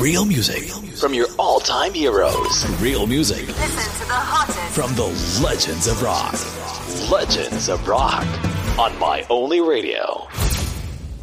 Real music from your all-time heroes. Real music. Listen to the hottest From the legends of rock. Legends of Rock on My Only Radio.